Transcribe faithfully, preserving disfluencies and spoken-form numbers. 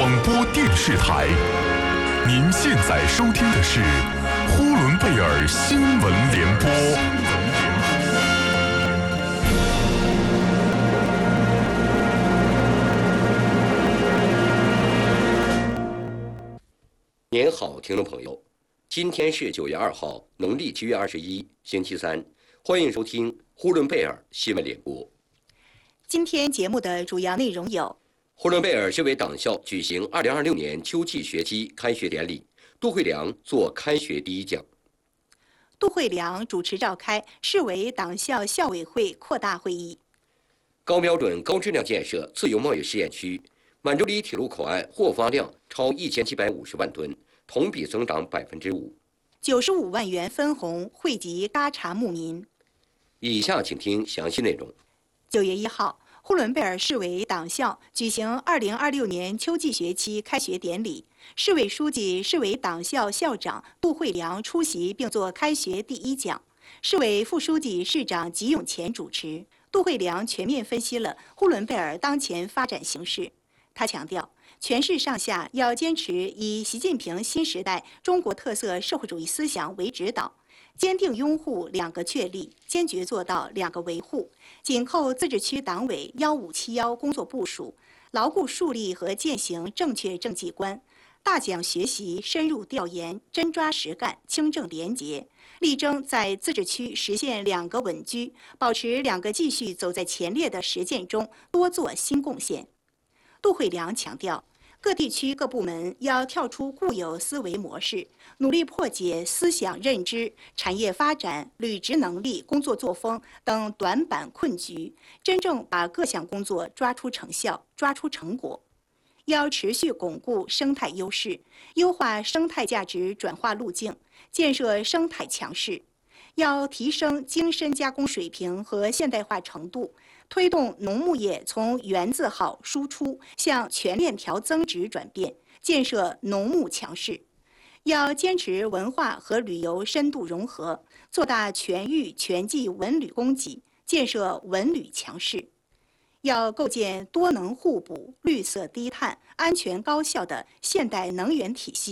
广播电视台。您现在收听的是呼伦贝尔新闻联播。 您好，听众朋友，今天是九月二号，农历七月二十一，星期三，欢迎收听呼伦贝尔新闻联播。 今天节目的主要内容有： 呼伦贝尔市委党校举行二零二六年秋季学期开学典礼，杜慧良做开学第一讲。 杜慧良主持召开市委党校校委会扩大会议。 高标准高质量建设自由贸易试验区，满洲里铁路口岸货发量超一千七百五十万吨，同比增长百分之五。 九十五万元分红惠及嘎查牧民。 以下请听详细内容。 九月一号，呼伦贝尔市委党校举行二零二六年秋季学期开学典礼，市委书记、市委党校校长杜慧良出席并作开学第一讲，市委副书记、市长吉永乾主持。杜慧良全面分析了呼伦贝尔当前发展形势。他强调，全市上下要坚持以习近平新时代中国特色社会主义思想为指导，坚定拥护两个确立，坚决做到两个维护，紧扣自治区党委幺五七幺工作部署，牢固树立和践行正确政绩观，大讲学习，深入调研，真抓实干，清正廉洁，力争在自治区实现两个稳居，保持两个继续走在前列的实践中多做新贡献。杜慧良强调，各地区各部门要跳出固有思维模式，努力破解思想认知、产业发展、履职能力、工作作风等短板困局，真正把各项工作抓出成效、抓出成果。要持续巩固生态优势，优化生态价值转化路径，建设生态强势。要提升精深加工水平和现代化程度，推动农牧业从原字号输出向全链条增值转变，建设农牧强势。要坚持文化和旅游深度融合，做大全域全季文旅供给，建设文旅强势。要构建多能互补、绿色低碳、安全高效的现代能源体系。